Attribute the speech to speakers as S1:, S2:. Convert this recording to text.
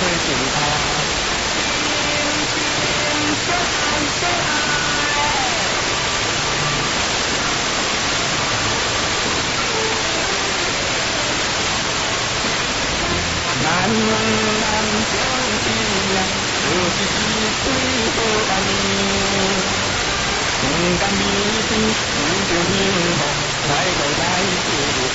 S1: 会给他。难难相见呀，有几岁多安宁？勇敢的心，迎着明红，来到来去。